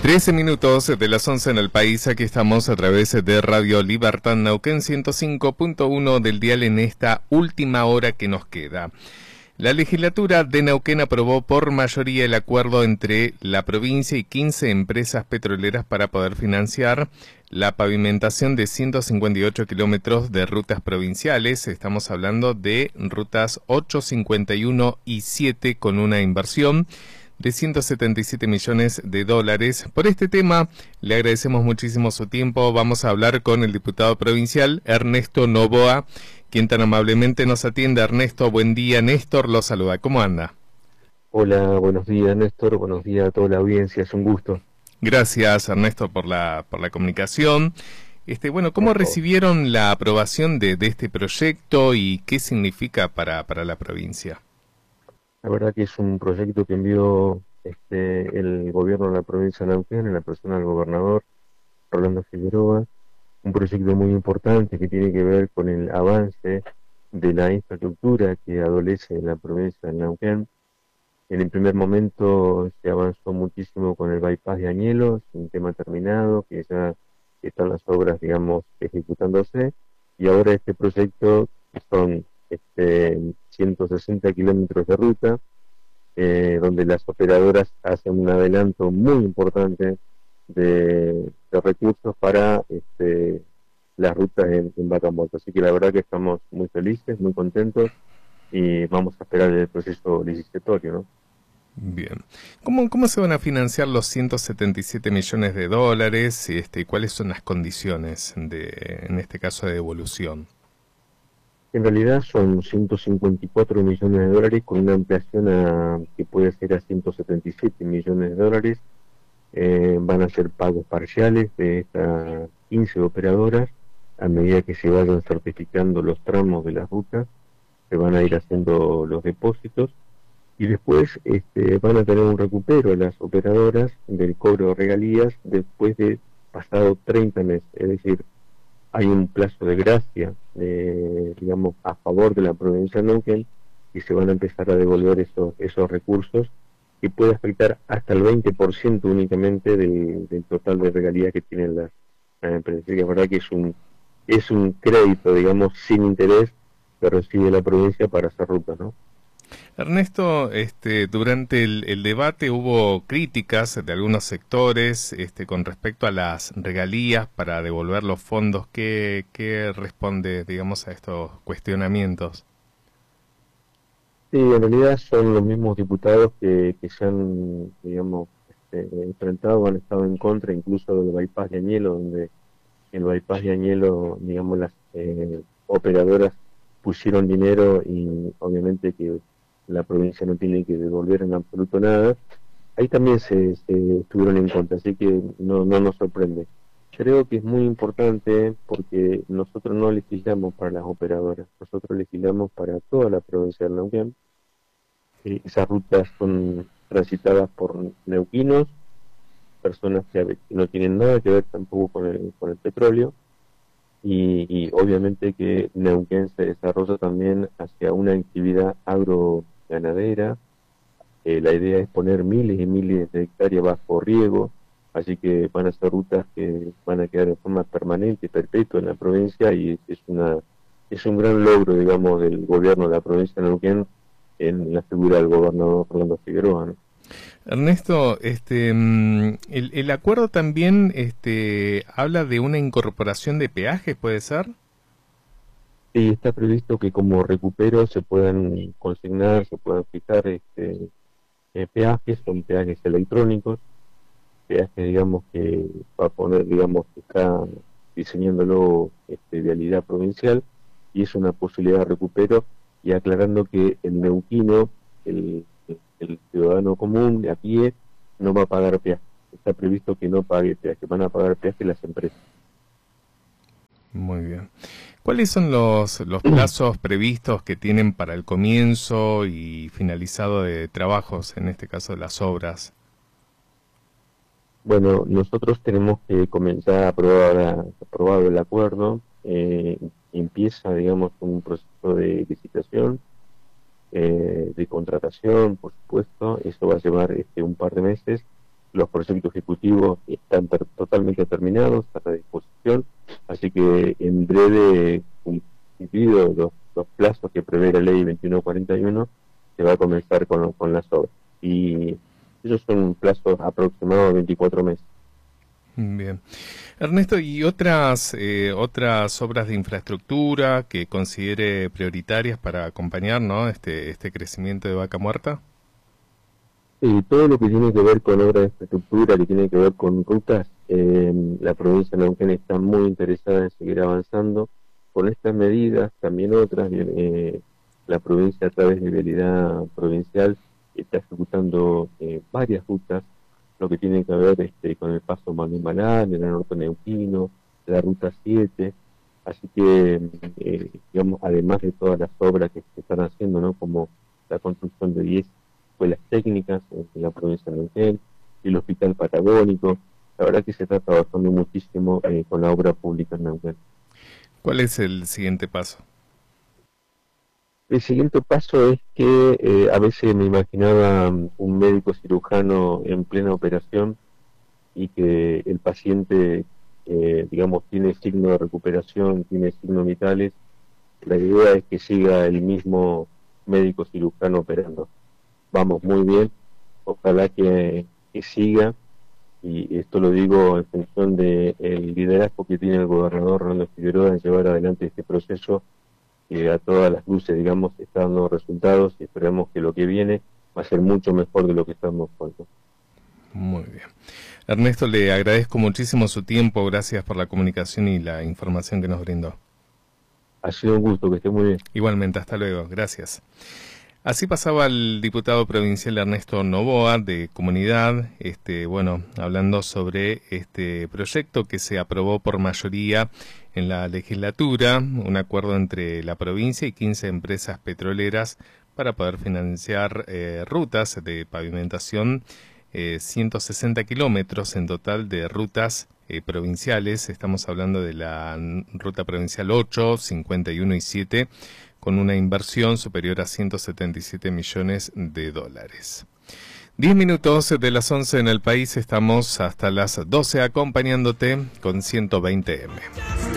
13 minutos de las 11 en el país. Aquí estamos a través de Radio Libertad Neuquén 105.1 del dial en esta última hora que nos queda. La legislatura de Neuquén aprobó por mayoría el acuerdo entre la provincia y 15 empresas petroleras para poder financiar la pavimentación de 158 kilómetros de rutas provinciales. Estamos hablando de rutas 8, 51 y 7 con una inversión de 177 millones de dólares. Por este tema le agradecemos muchísimo su tiempo. Vamos a hablar con el diputado provincial Ernesto Novoa, quien tan amablemente nos atiende. Ernesto, buen día. Néstor lo saluda. ¿Cómo anda? Hola, buenos días Néstor, buenos días a toda la audiencia, es un gusto. Gracias, Ernesto, por la comunicación. Bueno, ¿cómo recibieron la aprobación de este proyecto y qué significa para la provincia? La verdad que es un proyecto que envió el gobierno de la provincia de Neuquén, en la persona del gobernador Rolando Figueroa, un proyecto muy importante que tiene que ver con el avance de la infraestructura que adolece la provincia de Neuquén. En el primer momento se avanzó muchísimo con el bypass de Añelo, un tema terminado, que ya están las obras, digamos, ejecutándose, y ahora este proyecto, que son 160 kilómetros de ruta, donde las operadoras hacen un adelanto muy importante de recursos para las rutas en vaca muerta. Así que la verdad que estamos muy felices, muy contentos, y vamos a esperar el proceso licitatorio, ¿no? Bien. ¿Cómo se van a financiar los 177 millones de dólares y cuáles son las condiciones en este caso de devolución? En realidad son 154 millones de dólares con una ampliación que puede ser a 177 millones de dólares. Van a ser pagos parciales de estas 15 operadoras a medida que se vayan certificando los tramos de las rutas. Se van a ir haciendo los depósitos y después van a tener un recupero las operadoras del cobro de regalías después de pasado 30 meses, es decir, hay un plazo de gracia, digamos, a favor de la provincia de Neuquén, y se van a empezar a devolver esos recursos, que puede afectar hasta el 20% únicamente del total de regalías que tienen las empresas. La verdad que es un crédito, digamos, sin interés que recibe la provincia para hacer rutas, ¿no? Ernesto, durante el debate hubo críticas de algunos sectores con respecto a las regalías para devolver los fondos. ¿Qué responde, digamos, a estos cuestionamientos? Sí, en realidad son los mismos diputados que se han, digamos, enfrentado, han estado en contra incluso del bypass de Añelo, donde el bypass de Añelo, digamos, las operadoras pusieron dinero y obviamente que la provincia no tiene que devolver en absoluto nada. Ahí también se estuvieron en contra, así que no nos sorprende. Creo que es muy importante porque nosotros no legislamos para las operadoras, nosotros legislamos para toda la provincia de Neuquén. Esas rutas son transitadas por neuquinos, personas que no tienen nada que ver tampoco con el petróleo, y obviamente que Neuquén se desarrolla también hacia una actividad agroganadera. La idea es poner miles y miles de hectáreas bajo riego, así que van a ser rutas que van a quedar en forma permanente y perpetua en la provincia, y es un gran logro, digamos, del gobierno de la provincia de Neuquén en la figura del gobernador Rolando Figueroa, ¿no? Ernesto, el acuerdo también habla de una incorporación de peajes, ¿puede ser? Sí, está previsto que como recupero se puedan consignar, se puedan fijar peajes, son peajes electrónicos, peajes, digamos, que va a poner, digamos, que está diseñándolo Vialidad Provincial, y es una posibilidad de recupero, y aclarando que el neuquino, el ciudadano común de a pie, no va a pagar peaje. Está previsto que no pague peaje, van a pagar peaje las empresas. Muy bien. ¿Cuáles son los plazos previstos que tienen para el comienzo y finalizado de trabajos, en este caso de las obras? Bueno, nosotros tenemos que comenzar aprobado el acuerdo, empieza, digamos, un proceso de licitación, de contratación, por supuesto. Eso va a llevar un par de meses, los proyectos ejecutivos están totalmente terminados, a la disposición, así que en breve, cumplidos los plazos que prevé la ley 2141, se va a comenzar con las obras. Y esos son un plazo aproximado de 24 meses. Bien. Ernesto, ¿y otras obras de infraestructura que considere prioritarias para acompañar, ¿no?, este crecimiento de Vaca Muerta? Todo lo que tiene que ver con obras de infraestructura, que tiene que ver con rutas, la provincia de Neuquén está muy interesada en seguir avanzando con estas medidas, también otras. La provincia, a través de Vialidad Provincial, está ejecutando varias rutas, lo que tiene que ver con el paso Manuel el norte neuquino, la ruta 7, así que, digamos, además de todas las obras que se están haciendo, ¿no?, como la construcción de 10 escuelas técnicas en la provincia de Neuquén, y el Hospital Patagónico, la verdad que se está trabajando muchísimo con la obra pública en Neuquén. ¿Cuál es el siguiente paso? El siguiente paso es que a veces me imaginaba un médico cirujano en plena operación y que el paciente, digamos, tiene signos de recuperación, tiene signos vitales. La idea es que siga el mismo médico cirujano operando. Vamos muy bien, ojalá que siga, y esto lo digo en función del liderazgo que tiene el gobernador Rolando Figueroa en llevar adelante este proceso, que a todas las luces, digamos, está dando resultados, y esperamos que lo que viene va a ser mucho mejor de lo que estamos viendo. Muy bien. Ernesto, le agradezco muchísimo su tiempo, gracias por la comunicación y la información que nos brindó. Ha sido un gusto, que esté muy bien. Igualmente, hasta luego, gracias. Así pasaba el diputado provincial Ernesto Novoa, de Comunidad, bueno, hablando sobre este proyecto que se aprobó por mayoría en la legislatura, un acuerdo entre la provincia y 15 empresas petroleras para poder financiar rutas de pavimentación, 160 kilómetros en total de rutas provinciales. Estamos hablando de la ruta provincial 8, 51 y 7, con una inversión superior a 177 millones de dólares. 10 minutos de las 11 en el país, estamos hasta las 12 acompañándote con 120M.